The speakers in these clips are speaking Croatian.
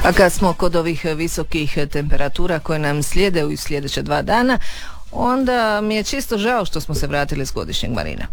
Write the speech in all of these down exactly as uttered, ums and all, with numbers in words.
A kad smo kod ovih visokih temperatura koje nam slijede u sljedeća dva dana, onda mi je čisto žao što smo se vratili s godišnjeg Marina.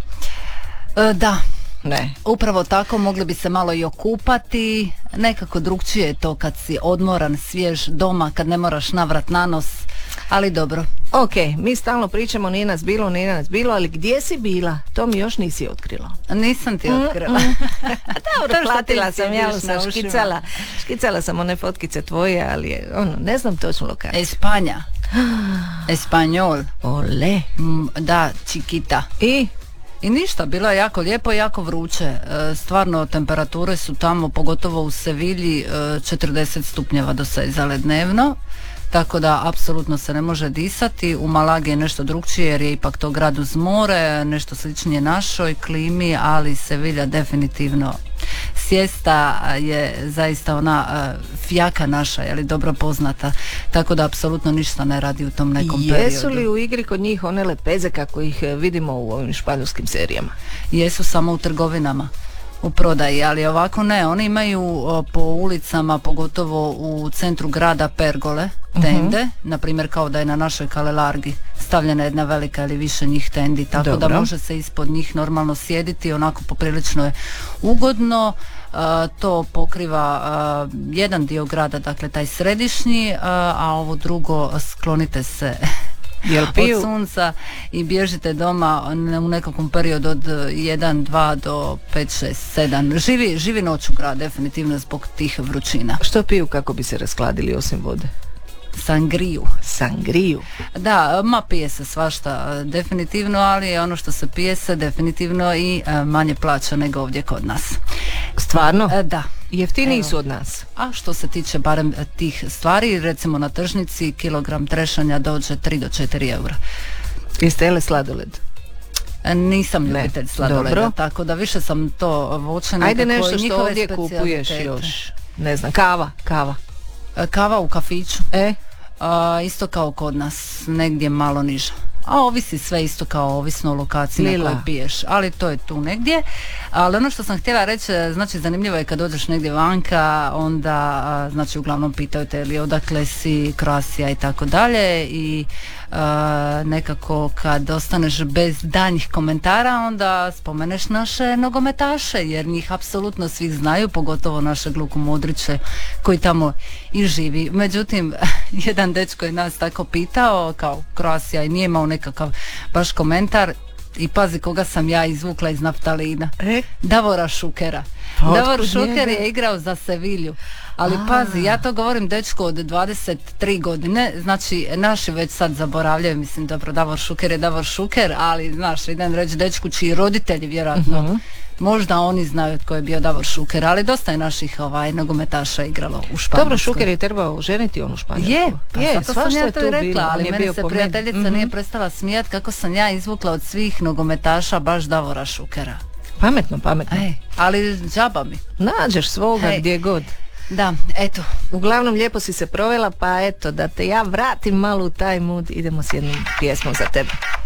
E, da. Ne. Upravo tako, mogli bi se malo i okupati, nekako drugčije je to kad si odmoran, svjež doma, kad ne moraš navrat na nos, ali dobro. Ok, mi stalno pričamo nije nas bilo, nije nas bilo, ali gdje si bila? To mi još nisi otkrila. Nisam ti otkrila. Mm, mm. Dobro, hvatila sam, ja sam škicala, škicala sam one fotkice tvoje, ali ono, ne znam točno lokaciju. Espanja. Espanjol. Ole. Mm, da, Chiquita. I? I ništa, bilo je jako lijepo i jako vruće. E, stvarno temperature su tamo, pogotovo u Sevilji, e, četrdeset stupnjeva dosezale dnevno. Tako da apsolutno se ne može disati. U Malagi je nešto drugčije jer je ipak to grad uz more, nešto sličnije našoj klimi, ali Sevilja definitivno siesta je zaista ona uh, fijaka naša, je li dobro poznata, tako da apsolutno ništa ne radi u tom nekom Jesu periodu. Jesu li u igri kod njih one lepeze kako ih vidimo u ovim španjolskim serijama? Jesu samo u trgovinama, u prodaji, ali ovako ne, oni imaju o, po ulicama, pogotovo u centru grada, pergole, tende, uh-huh. na primjer kao da je na našoj Kalelargi stavljena jedna velika ili više njih tendi, tako Dobro. Da može se ispod njih normalno sjediti, onako poprilično je ugodno. Uh, to pokriva uh, jedan dio grada, dakle taj središnji, uh, a ovo drugo sklonite se od sunca i bježite doma u nekakvom periodu od jedan, dva do pet, šest, sedam. Živi, živi noć u grad definitivno zbog tih vrućina. Što piju kako bi se raskladili osim vode? Sangriju. Sangriju? Da, ma pije se svašta definitivno, ali ono što se pije se definitivno i manje plaća nego ovdje kod nas. Stvarno? E, da. Jeftiniji Evo. su od nas. A što se tiče barem tih stvari, recimo na tržnici kilogram trešanja dođe tri do četiri eura. Jeste jele sladoled? Nisam ljubitelj sladoleda, Dobro. tako da više sam to voće. Ajde nešto što ovdje kupuješ još. Ne znam, kava, kava. Kava u kafiću. E? A, isto kao kod nas, negdje malo niže. A ovisi sve isto kao ovisno o lokaciji Lila. Na kojoj piješ, ali to je tu negdje. Ali ono što sam htjela reći, znači zanimljivo je kad dođeš negdje vanka, onda znači uglavnom pitaju te ili odakle si, Croatia i tako dalje i uh, nekako kad ostaneš bez danjih komentara onda spomeneš naše nogometaše jer njih apsolutno svih znaju, pogotovo našeg Luku Modrića koji tamo i živi. Međutim, jedan dečko je nas tako pitao kao Croatia i nije imao nekakav baš komentar i pazi koga sam ja izvukla iz naftalina. E? Davora Šukera. Pa, Davor Šuker njega? Je igrao za Sevilju. Ali A. pazi, ja to govorim dečko od dvadeset tri godine, znači naši već sad zaboravljaju, mislim dobro, Davor Šuker je Davor Šuker, ali znaš, idem reći dečku čiji roditelji vjerojatno, uh-huh. možda oni znaju tko je bio Davor Šuker, ali dosta je naših ovaj, nogometaša igralo u Španjolskoj. Dobro, Šuker je trebao ženiti on u Španjolsku. Je, pa je, zato sam ja to i rekla, bilo, ali meni se prijateljica mm-hmm. nije prestala smijat kako sam ja izvukla od svih nogometaša baš Davora Šukera. Pametno, pametno. Ej, ali džaba mi. Nađeš svoga Ej. gdje god. Da, eto. Uglavnom lijepo si se provela, pa eto, da te ja vratim malo u taj mood, idemo s jednom pjesmom za tebe.